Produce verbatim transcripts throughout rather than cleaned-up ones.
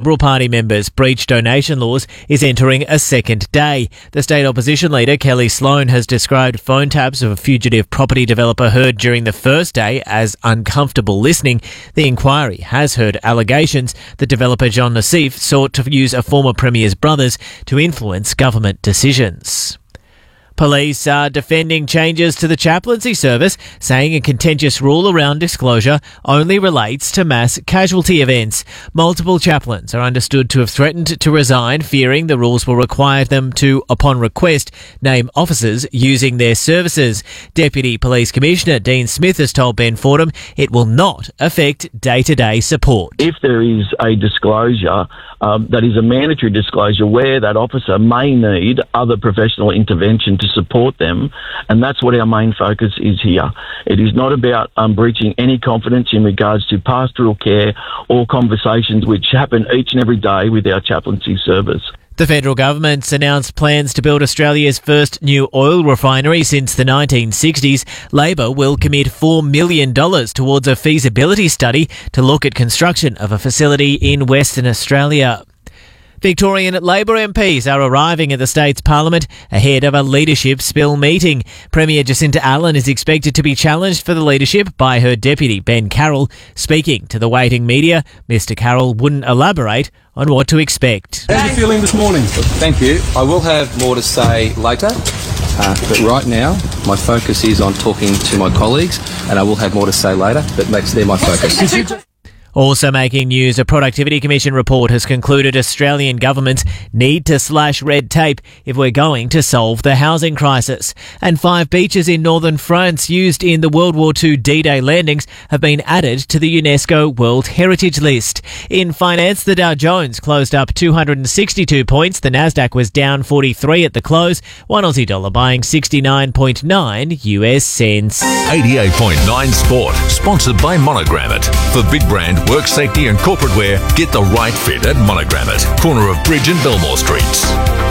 Liberal Party members breach donation laws is entering a second day. The state opposition leader, Kelly Sloan, has described phone taps of a fugitive property developer heard during the first day as uncomfortable listening. The inquiry has heard allegations that developer John Nassif sought to use a former Premier's brothers to influence government decisions. Police are defending changes to the chaplaincy service, saying a contentious rule around disclosure only relates to mass casualty events. Multiple chaplains are understood to have threatened to resign, fearing the rules will require them to, upon request, name officers using their services. Deputy Police Commissioner Dean Smith has told Ben Fordham it will not affect day-to-day support. If there is a disclosure um, that is a mandatory disclosure where that officer may need other professional intervention to support them, and that's what our main focus is here. It is not about um, breaching any confidence in regards to pastoral care or conversations which happen each and every day with our chaplaincy service. The federal government's announced plans to build Australia's first new oil refinery since the nineteen sixties. Labor will commit four million dollars towards a feasibility study to look at construction of a facility in Western Australia. Victorian Labor M Ps are arriving at the state's parliament ahead of a leadership spill meeting. Premier Jacinta Allen is expected to be challenged for the leadership by her deputy, Ben Carroll. Speaking to the waiting media, Mister Carroll wouldn't elaborate on what to expect. How are you feeling this morning? Thank you. I will have more to say later, uh, but right now my focus is on talking to my colleagues, and I will have more to say later, but that's they're my focus. Also making news, a Productivity Commission report has concluded Australian governments need to slash red tape if we're going to solve the housing crisis. And five beaches in northern France used in the World War Two D-Day landings have been added to the UNESCO World Heritage List. In finance, the Dow Jones closed up two hundred sixty-two points. The Nasdaq was down forty-three at the close. One Aussie dollar buying sixty-nine point nine U S cents. eighty-eight point nine Sport, sponsored by Monogrammet. For big brand, work safety and corporate wear, get the right fit at Monogrammet, corner of Bridge and Belmore Streets.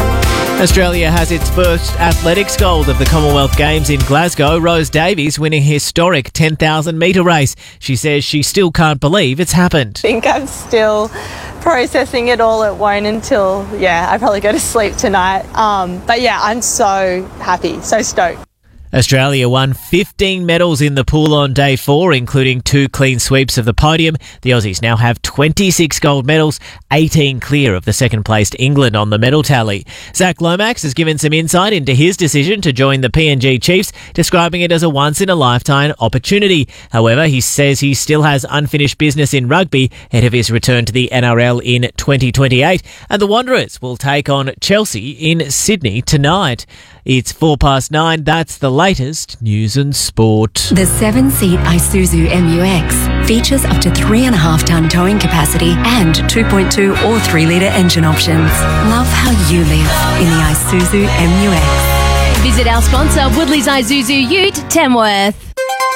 Australia has its first athletics gold of the Commonwealth Games in Glasgow. Rose Davies winning a historic ten thousand metre race. She says she still can't believe it's happened. I think I'm still processing it all. It won't until, yeah, I probably go to sleep tonight. Um, but yeah, I'm so happy, so stoked. Australia won fifteen medals in the pool on day four, including two clean sweeps of the podium. The Aussies now have twenty-six gold medals, eighteen clear of the second-placed England on the medal tally. Zach Lomax has given some insight into his decision to join the P N G Chiefs, describing it as a once-in-a-lifetime opportunity. However, he says he still has unfinished business in rugby ahead of his return to the N R L in twenty twenty-eight, and the Wanderers will take on Chelsea in Sydney tonight. It's four past nine. That's the latest news and sport. The seven-seat Isuzu M U X features up to three and a half ton towing capacity and two point two or three litre engine options. Love how you live in the Isuzu M U X. Visit our sponsor, Woodley's Isuzu Ute, Tamworth.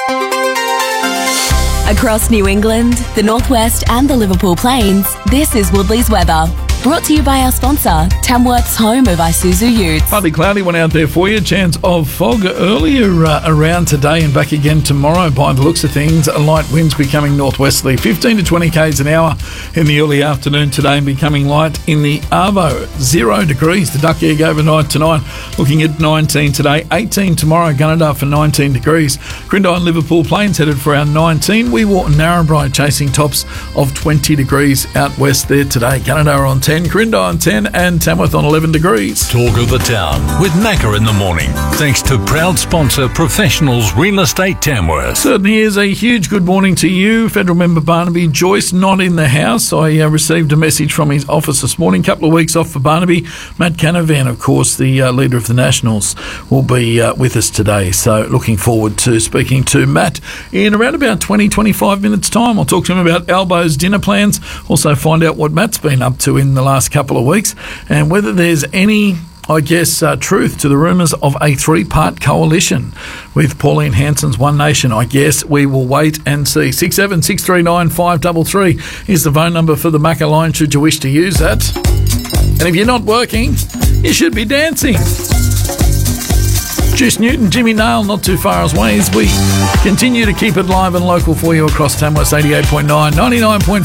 Across New England, the Northwest and the Liverpool Plains, this is Woodley's weather. Brought to you by our sponsor, Tamworth's home of Isuzu Utes. Partly cloudy one out there for you. Chance of fog earlier uh, around today and back again tomorrow by the looks of things. Light winds becoming northwesterly, fifteen to twenty k's an hour in the early afternoon today and becoming light in the Arvo. Zero degrees. The duck egg overnight tonight looking at nineteen today, eighteen tomorrow. Gunnedah for nineteen degrees. Crindai and Liverpool Plains headed for our nineteen. Wewart and Narrabri chasing tops of twenty degrees out west there today. Gunnedah on ten. Crindai on ten and Tamworth on eleven degrees. Talk of the town with Macca in the morning. Thanks to proud sponsor Professionals Real Estate Tamworth. Certainly is a huge good morning to you. Federal member Barnaby Joyce not in the house. I uh, received a message from his office this morning. Couple of weeks off for Barnaby. Matt Canavan, of course, the uh, leader of the Nationals, will be uh, with us today. So looking forward to speaking to Matt in around about twenty, twenty-five minutes time. I'll talk to him about Albo's dinner plans. Also find out what Matt's been up to in the last couple of weeks and whether there's any, I guess, uh, truth to the rumours of a three-part coalition with Pauline Hanson's One Nation. I guess we will wait and see. six seven six three nine five three three is the phone number for the Macca line should you wish to use that. And if you're not working, you should be dancing. Juice Newton, Jimmy Nail, not too far away as we continue to keep it live and local for you across Tamworth eighty-eight point nine, ninety-nine point five